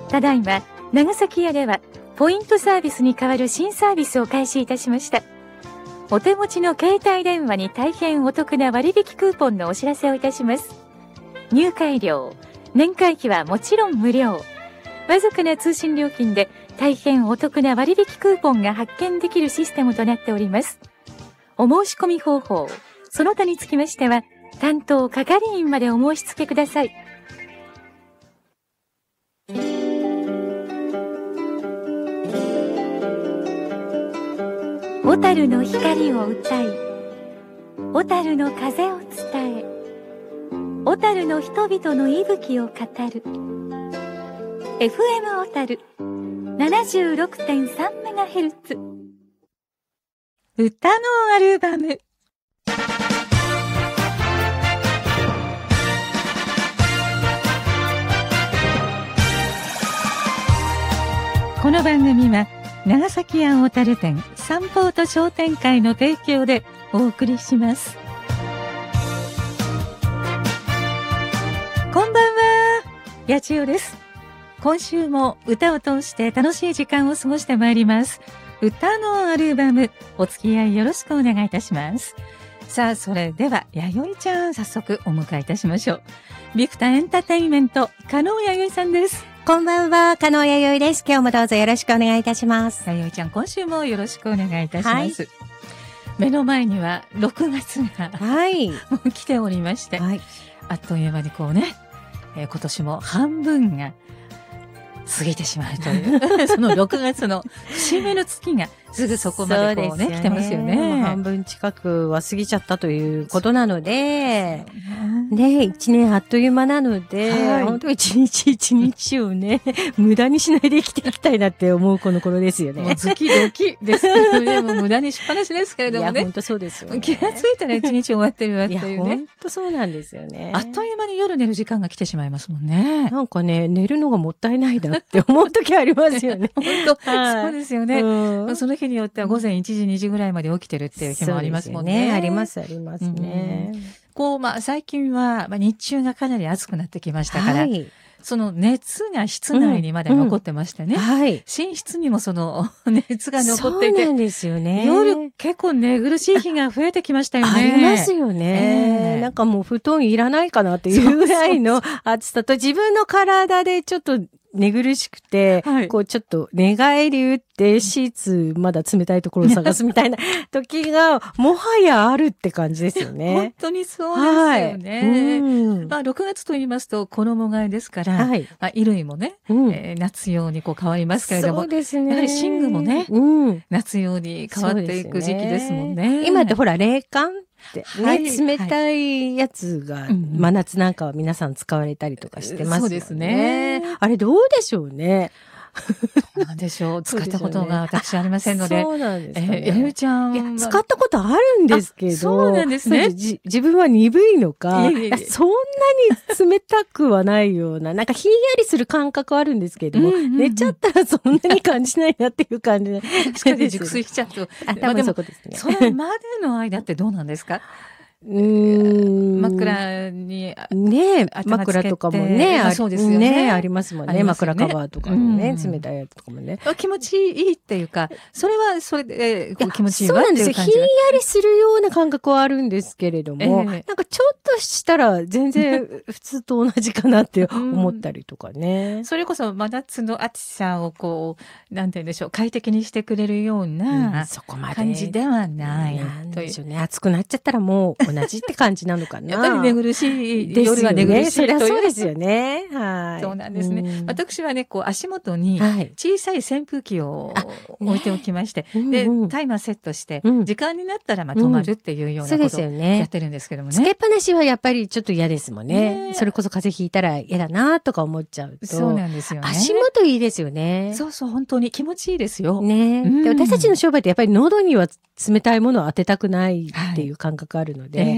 ただいま長崎屋ではポイントサービスに代わる新サービスを開始いたしました。お手持ちの携帯電話に大変お得な割引クーポンのお知らせをいたします。入会料、年会費はもちろん無料。わずかな通信料金で大変お得な割引クーポンが発見できるシステムとなっております。お申し込み方法、その他につきましては担当係員までお申し付けください。小樽の光を歌い、小樽の風を伝え、小樽の人々の息吹を語る FM 小樽 76.3MHz 歌のアルバム。この番組は長崎庵小樽店サンポート商店会の提供でお送りします。こんばんは、八千代です。今週も歌を通して楽しい時間を過ごしてまいります。歌のアルバム、お付き合いよろしくお願いいたします。さあ、それでは弥生ちゃん、早速お迎えいたしましょう。ビクターエンターテインメント、加納弥生さんです。 こんばんは、加納弥生です。今日もどうぞよろしくお願いいたします。 弥生ちゃん、今週もよろしくお願いいたします。はい、目の前には6月が、はい、もう来ておりまして、はい、あっという間にこうね、今年も半分が過ぎてしまうというその6月の節目の月がすぐそこまでこうね、来てますよね。 半分近くは過ぎちゃったということなので、ね、1年あっという間なので、はい、本当一日一日をね、無駄にしないで生きていきたいなって思うこの頃ですよね。 もうズキドキですけどね、もう無駄にしっぱなしですけれどもね。 いや、本当そうですよね。 気がついたら一日終わってるわっていうね。 いや、本当そうなんですよね。 あっという間に夜寝る時間が来てしまいますもんね。 なんかね、寝るのがもったいないなって思う時ありますよね。 本当、はい、そうですよね。その日によっては午前1時、2時ぐらいまで起きてるっていう日もありますもんね。 あります、ありますね。 こう、最近は、日中がかなり暑くなってきましたから、はい、その熱が室内にまで残ってましてね。はい。寝室にもその熱が残っていて。 そうなんですよね。 夜結構寝苦しい日が増えてきましたよね。 ありますよね。なんかもう布団いらないかなっていうぐらいの暑さと自分の体でちょっと寝苦しくて、はい、こうちょっと寝返り打ってシーツまだ冷たいところを探すみたいな時がもはやあるって感じですよね。 本当にそうですよね。はい、6月と言いますと衣替えですから、はい、衣類もね、夏用にこう変わりますけれども、 そうですね。 やはり寝具もね、夏用に変わっていく時期ですもんね。 今ってほら冷感ね、はい、冷たいやつが、真夏なんかは皆さん使われたりとかしてますよね。そうですね。あれどうでしょうね。 どうなんでしょう。使ったことが私ありませんので。 そうなんですね。 やゆちゃん。 いや、使ったことあるんですけど。 そうなんですね。 自分は鈍いのか、そんなに冷たくはないような、なんかひんやりする感覚はあるんですけども、寝ちゃったらそんなに感じないなっていう感じで。 確かに熟睡しちゃうと。 多分そこですね。 それまでの間ってどうなんですか？枕にね、枕とかもね、 そうですよね。 ありますもんね。枕カバーとかもね、冷たいやつとかもね。 気持ちいいっていうか、それはそれで気持ちいいわっていう感じ。そうなんですよ。 ひんやりするような感覚はあるんですけれども、なんかちょっとしたら全然普通と同じかなって思ったりとかね。 それこそ真夏の暑さをこう、なんて言うんでしょう、快適にしてくれるような感じではない。 なんでしょうね。暑くなっちゃったらもう同じって感じなのかな。 やっぱり寝苦しい、夜は寝苦しいそりゃそうですよね。はい。 そうなんですね。私はね、こう足元に小さい扇風機を置いておきまして、で、タイマーセットして、時間になったら止まるっていうようなことをやってるんですけどもね。 つけっぱなしはやっぱりちょっと嫌ですもんね。それこそ風邪ひいたら嫌だなとか思っちゃうと。 そうなんですよね。 足元いいですよね。 そうそう、本当に気持ちいいですよ。 ね。で、私たちの商売ってやっぱり喉には冷たいものを当てたくないっていう感覚あるので、